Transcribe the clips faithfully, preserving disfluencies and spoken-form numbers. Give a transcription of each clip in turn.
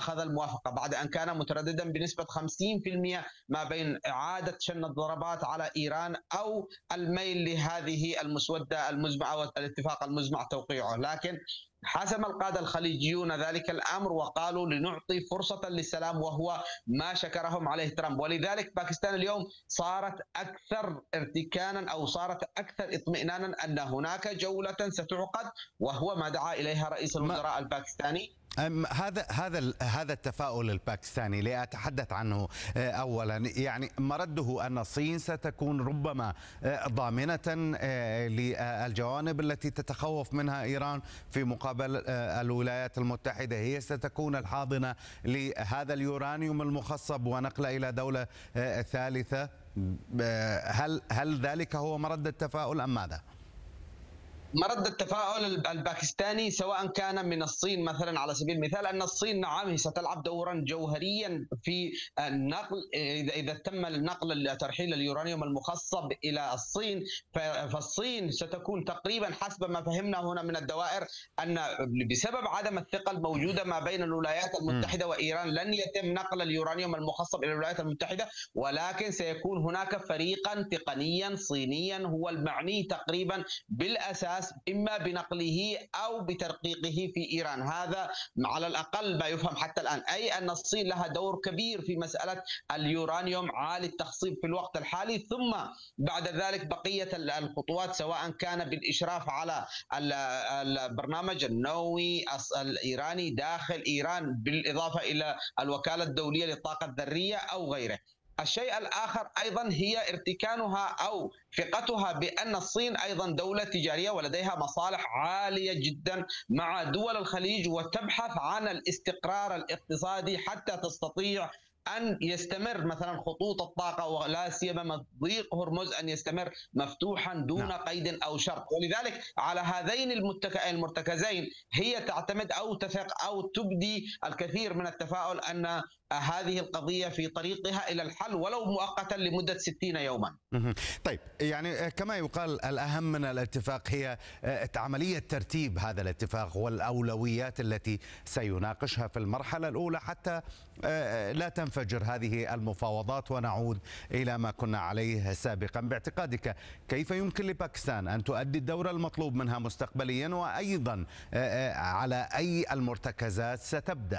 أخذ الموافقة بعد أن كان مترددا بنسبة خمسين بالمئة ما بين إعادة شن الضربات على إيران أو الميل لهذه المسودة المزمع والاتفاق المزمع توقيعه. لكن حسم القادة الخليجيون ذلك الأمر وقالوا لنعطي فرصة للسلام، وهو ما شكرهم عليه ترامب. ولذلك باكستان اليوم صارت أكثر ارتكانا أو صارت أكثر اطمئنانا أن هناك جولة ستعقد، وهو ما دعا إليها رئيس الوزراء الباكستاني. أم هذا هذا هذا التفاؤل الباكستاني لأتحدث عنه أولا، يعني مرده أن الصين ستكون ربما ضامنة للجوانب التي تتخوف منها إيران في مقابل الولايات المتحدة، هي ستكون الحاضنة لهذا اليورانيوم المخصب ونقله إلى دولة ثالثة. هل هل ذلك هو مرد التفاؤل أم ماذا؟ مرد التفاؤل الباكستاني سواء كان من الصين مثلا على سبيل المثال، ان الصين نعم ستلعب دورا جوهريا في النقل اذا اذا تم النقل ترحيل اليورانيوم المخصب الى الصين، فالصين ستكون تقريبا حسب ما فهمنا هنا من الدوائر ان بسبب عدم الثقه الموجوده ما بين الولايات المتحده وايران لن يتم نقل اليورانيوم المخصب الى الولايات المتحده، ولكن سيكون هناك فريقا تقنيا صينيا هو المعني تقريبا بالاساس إما بنقله أو بترقيقه في إيران. هذا على الأقل ما يفهم حتى الآن، أي أن الصين لها دور كبير في مسألة اليورانيوم عالي التخصيب في الوقت الحالي، ثم بعد ذلك بقية الخطوات سواء كان بالإشراف على البرنامج النووي الإيراني داخل إيران بالإضافة إلى الوكالة الدولية للطاقة الذرية أو غيره. الشيء الآخر أيضا هي ارتكانها أو ثقتها بأن الصين أيضا دولة تجارية ولديها مصالح عالية جدا مع دول الخليج، وتبحث عن الاستقرار الاقتصادي حتى تستطيع أن يستمر مثلا خطوط الطاقة ولا سيما ضيق هرمز أن يستمر مفتوحا دون نعم. قيد أو شرط. ولذلك على هذين المرتكزين هي تعتمد أو تثق أو تبدي الكثير من التفاؤل أن هذه القضية في طريقها إلى الحل ولو مؤقتا لمدة ستين يوما. طيب، يعني كما يقال الأهم من الاتفاق هي عملية ترتيب هذا الاتفاق والأولويات التي سيناقشها في المرحلة الأولى حتى لا تنفجر هذه المفاوضات ونعود إلى ما كنا عليه سابقا. باعتقادك كيف يمكن لباكستان أن تؤدي الدور المطلوب منها مستقبليا، وأيضا على أي المرتكزات ستبدأ؟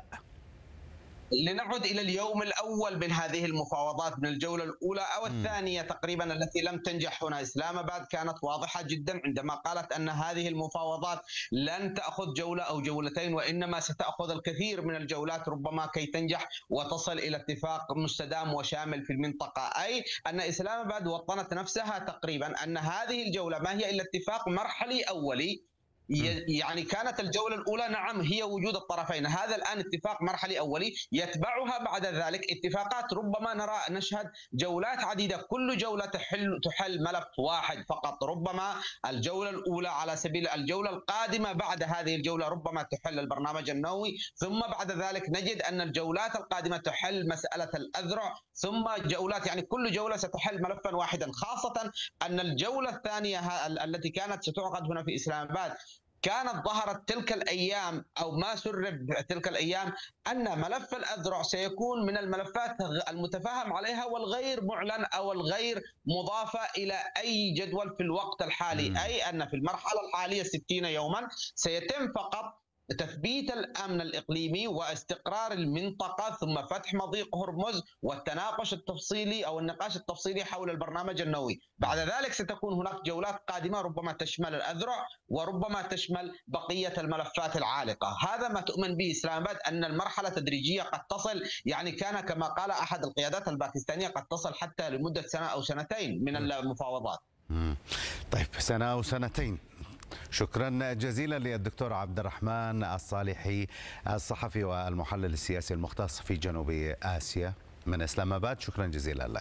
لنعد إلى اليوم الأول من هذه المفاوضات من الجولة الأولى أو الثانية تقريبا التي لم تنجح هنا. إسلام آباد كانت واضحة جدا عندما قالت أن هذه المفاوضات لن تأخذ جولة أو جولتين، وإنما ستأخذ الكثير من الجولات ربما كي تنجح وتصل إلى اتفاق مستدام وشامل في المنطقة. أي أن إسلام آباد وطنت نفسها تقريبا أن هذه الجولة ما هي إلا اتفاق مرحلي أولي. يعني كانت الجولة الأولى نعم هي وجود الطرفين، هذا الآن اتفاق مرحلي أولي يتبعها بعد ذلك اتفاقات ربما نرى نشهد جولات عديدة، كل جولة تحل تحل ملف واحد فقط. ربما الجولة الأولى على سبيل الجولة القادمة بعد هذه الجولة ربما تحل البرنامج النووي، ثم بعد ذلك نجد أن الجولات القادمة تحل مسألة الأذرع، ثم جولات يعني كل جولة ستحل ملفا واحدا، خاصة أن الجولة الثانية التي كانت ستعقد هنا في إسلام آباد كانت ظهرت تلك الأيام أو ما سرب تلك الأيام أن ملف الأذرع سيكون من الملفات المتفاهم عليها والغير معلن أو الغير مضافة إلى أي جدول في الوقت الحالي. أي أن في المرحلة الحالية ستين يوما سيتم فقط تثبيت الأمن الإقليمي واستقرار المنطقة ثم فتح مضيق هرمز والتناقش التفصيلي أو النقاش التفصيلي حول البرنامج النووي. بعد ذلك ستكون هناك جولات قادمة ربما تشمل الأذرع وربما تشمل بقية الملفات العالقة. هذا ما تؤمن به إسلام آباد، أن المرحلة تدريجية قد تصل، يعني كان كما قال أحد القيادات الباكستانية قد تصل حتى لمدة سنة أو سنتين من المفاوضات. طيب، سنة أو سنتين. شكرا جزيلا للدكتور عبد الرحمن الصالحي الصحفي والمحلل السياسي المختص في جنوب آسيا من إسلام آباد. شكرا جزيلا لك.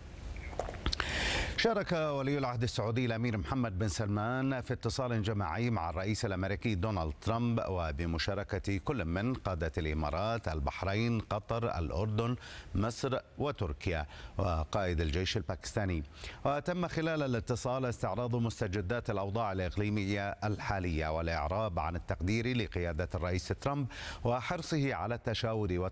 شارك ولي العهد السعودي الأمير محمد بن سلمان في اتصال جماعي مع الرئيس الأمريكي دونالد ترامب، وبمشاركة كل من قادة الإمارات، البحرين، قطر، الأردن، مصر وتركيا وقائد الجيش الباكستاني. وتم خلال الاتصال استعراض مستجدات الأوضاع الإقليمية الحالية والإعراب عن التقدير لقيادة الرئيس ترامب وحرصه على التشاور